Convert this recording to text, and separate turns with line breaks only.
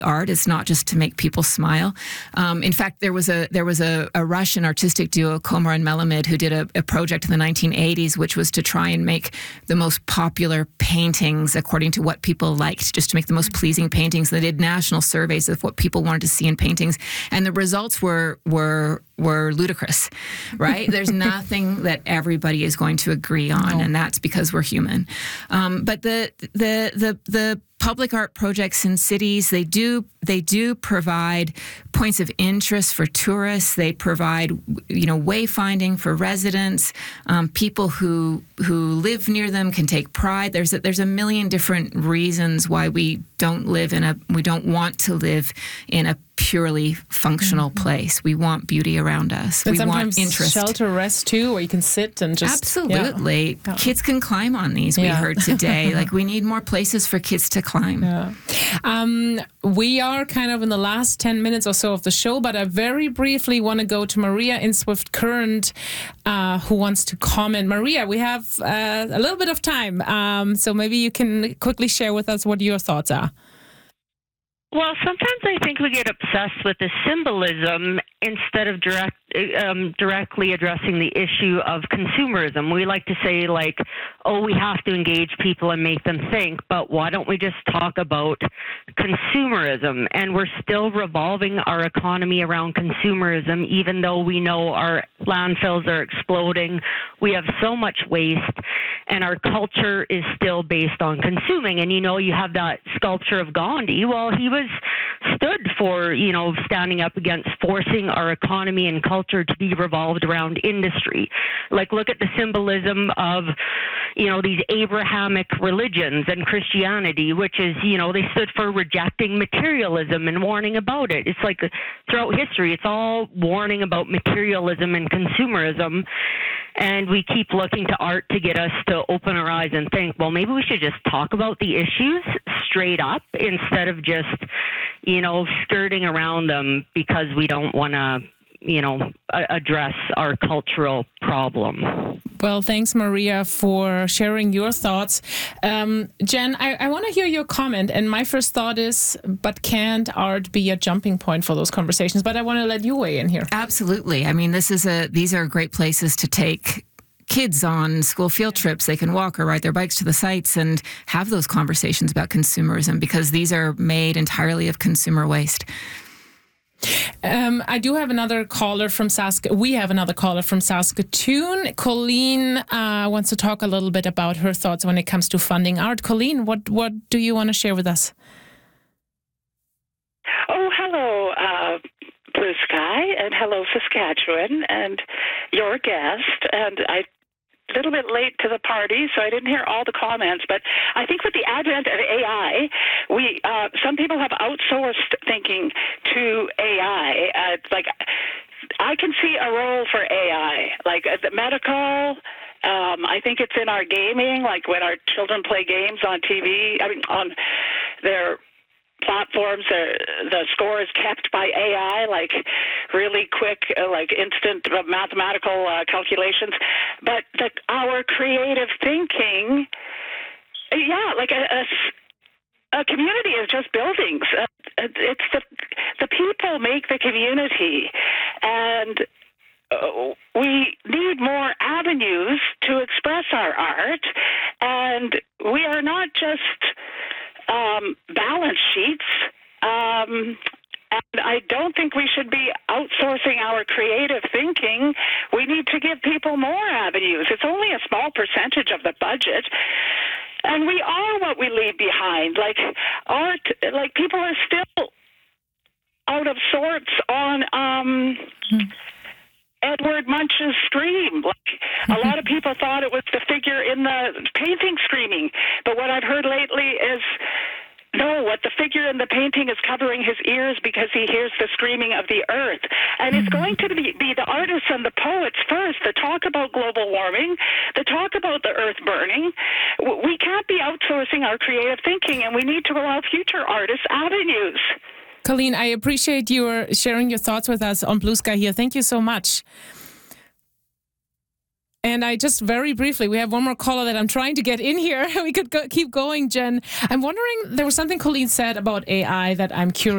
art is not just to make people smile. In fact, there was a Russian artistic duo, Komar and Melamed, who did a project in the 1980s, which was to try and make the most popular paintings according to what people liked, just to make the most pleasing paintings. They did national surveys of what people wanted to see in paintings, and the results were ludicrous, right? There's nothing that everybody is going to agree on, and that's because we're human. But the public art projects in cities, they do provide points of interest for tourists. They provide, wayfinding for residents. People who live near them can take pride. There's a million different reasons why we don't want to live in a purely functional place. We want beauty around us.
And
we
sometimes
want interest.
Shelter, rest too, where you can sit and just...
Absolutely. Yeah. Kids can climb on these, we heard today. Like, we need more places for kids to climb.
Yeah. We are kind of in the last 10 minutes or so of the show, but I very briefly want to go to Maria in Swift Current, who wants to comment. Maria, we have a little bit of time, so maybe you can quickly share with us what your thoughts are.
Well, sometimes I think we get obsessed with the symbolism instead of directly addressing the issue of consumerism. We like to say, like, we have to engage people and make them think, but why don't we just talk about consumerism? And we're still revolving our economy around consumerism, even though we know our landfills are exploding. We have so much waste, and our culture is still based on consuming. And, you have that sculpture of Gandhi. Well, he stood for, standing up against forcing our economy and culture to be revolved around industry. Like, look at the symbolism of, these Abrahamic religions and Christianity, which is, they stood for rejecting materialism and warning about it. It's like throughout history, it's all warning about materialism and consumerism. And we keep looking to art to get us to open our eyes and think, well, maybe we should just talk about the issues straight up instead of just, skirting around them because we don't want to, address our cultural problem.
Well, thanks, Maria, for sharing your thoughts. Jen, I want to hear your comment. And my first thought is, but can't art be a jumping point for those conversations? But I want to let you weigh in here.
Absolutely. I mean, these are great places to take kids on school field trips. They can walk or ride their bikes to the sites and have those conversations about consumerism, because these are made entirely of consumer waste.
I do have another caller from We have another caller from Saskatoon. Colleen wants to talk a little bit about her thoughts when it comes to funding art. Colleen, what do you want to share with us?
Oh, hello, Blue Sky, and hello, Saskatchewan, and your guest. And a little bit late to the party, so I didn't hear all the comments, but I think with the advent of AI, some people have outsourced thinking to AI. I can see a role for AI, like the medical. I think it's in our gaming, like when our children play games on TV, on their platforms, the score is kept by AI, like really quick, like instant mathematical calculations. But our creative thinking, like a community is just buildings. It's the people make the community, and we need more avenues to express our art, and we are not just balance sheets, and I don't think we should be outsourcing our creative thinking. We need to give people more avenues. It's only a small percentage of the budget, and we are what we leave behind. Like art, like people are still out of sorts on Edward Munch's Scream. Like, a lot of people thought it was the figure in the painting screaming, but what I've heard lately is, no, what the figure in the painting is covering his ears because he hears the screaming of the earth. And it's going to be the artists and the poets first that talk about global warming, that talk about the earth burning. We can't be outsourcing our creative thinking, and we need to allow future artists avenues.
Colleen, I appreciate you sharing your thoughts with us on Blue Sky here. Thank you so much. And I just very briefly, we have one more caller that I'm trying to get in here. We could keep going, Jen. I'm wondering, there was something Colleen said about AI that I'm curious.